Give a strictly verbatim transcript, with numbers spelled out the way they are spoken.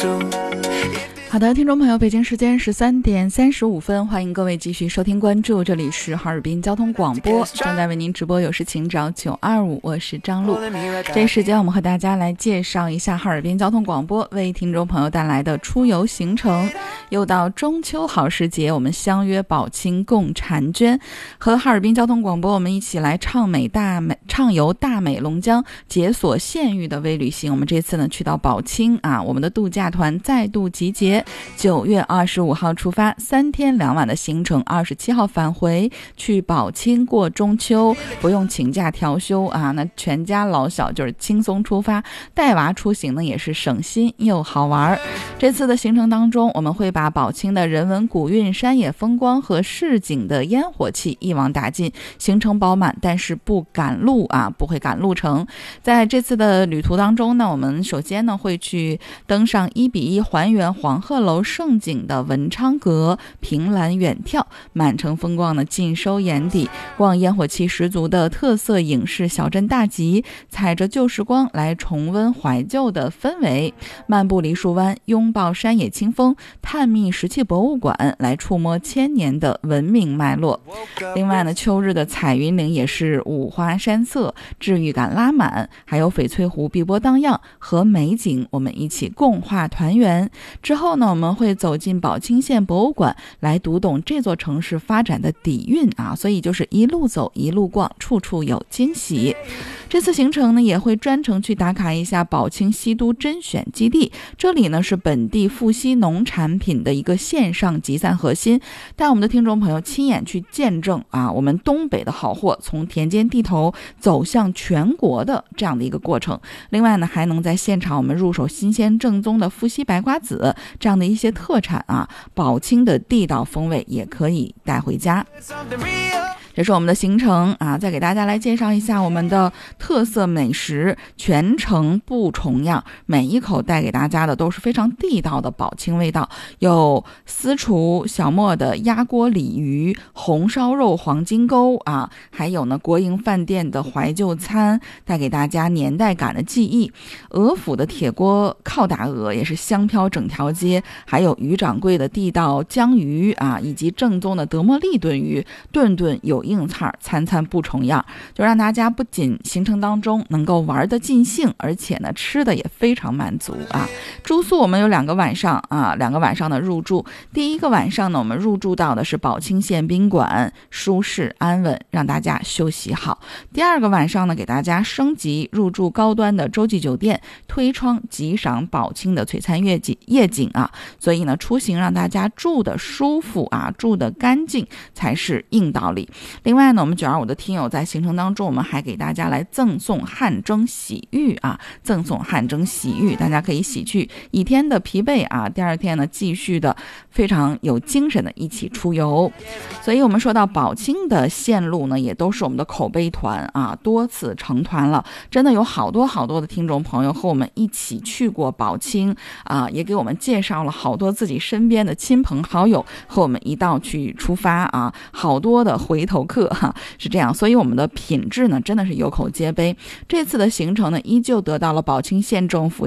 好的，听众朋友，北京时间十三点三十五分，欢迎各位继续收听关注，这里是哈尔滨交通广播，正在为您直播，有事请找九二五，我是张璐。这一时间我们和大家来介绍一下哈尔滨交通广播为听众朋友带来的出游行程。又到中秋好时节，我们相约宝清共婵娟，和哈尔滨交通广播我们一起来畅美大美畅游大美龙江，解锁县域的微旅行。我们这次呢去到宝清啊，我们的度假团再度集结，九月二十五号出发，三天两晚的行程，二十七号返回，去宝清过中秋，不用请假调休啊，那全家老小就是轻松出发，带娃出行呢也是省心又好玩。这次的行程当中，我们会把宝清的人文古韵、山野风光和市井的烟火气一网打尽，行程饱满，但是不赶路啊，不会赶路程。在这次的旅途当中呢，我们首先呢会去登上一比一还原黄鹤楼盛景的文昌阁，凭栏远眺，满城风光呢尽收眼底，逛烟火气十足的特色影视小镇大集，踩着旧时光来重温怀旧的氛围，漫步梨树湾，拥抱山野清风，探秘石器博物馆，来触摸千年的文明脉络。另外呢，秋日的彩云岭也是五花山色，治愈感拉满，还有翡翠湖碧波荡漾和美景，我们一起共话团圆。之后呢，我们会走进宝清县博物馆，来读懂这座城市发展的底蕴啊，所以就是一路走一路逛，处处有惊喜。这次行程呢，也会专程去打卡一下宝清西都甄选基地，这里呢是本地富硒农产品的一个线上集散核心，带我们的听众朋友亲眼去见证啊，我们东北的好货从田间地头走向全国的这样的一个过程。另外呢，还能在现场我们入手新鲜正宗的富硒白瓜子这样的一些特产啊，宝清的地道风味也可以带回家。这是我们的行程啊，再给大家来介绍一下我们的特色美食，全程不重样，每一口带给大家的都是非常地道的宝清味道，有私厨小莫的鸭锅鲤鱼、红烧肉黄金钩啊，还有呢国营饭店的怀旧餐，带给大家年代感的记忆。鹅府的铁锅靠打鹅也是香飘整条街，还有于掌柜的地道江鱼啊，以及正宗的德莫利炖鱼，顿顿有硬菜，餐餐不重样，就让大家不仅行程当中能够玩得尽兴，而且呢吃的也非常满足啊。住宿我们有两个晚上啊，两个晚上的入住。第一个晚上呢，我们入住到的是宝清县宾馆，舒适安稳，让大家休息好。第二个晚上呢，给大家升级入住高端的洲际酒店，推窗极赏宝清的璀璨夜景夜景啊。所以呢，出行让大家住的舒服啊，住的干净才是硬道理。另外呢，我们九二五的听友在行程当中，我们还给大家来赠送汗蒸洗浴啊，赠送汗蒸洗浴，大家可以洗去一天的疲惫啊，第二天呢继续的非常有精神的一起出游。所以我们说到宝清的线路呢，也都是我们的口碑团啊，多次成团了，真的有好多好多的听众朋友和我们一起去过宝清啊，也给我们介绍了好多自己身边的亲朋好友和我们一道去出发啊，好多的回头客哈、啊，是这样。所以我们的品质呢真的是有口皆碑。这次的行程呢依旧得到了宝清县政府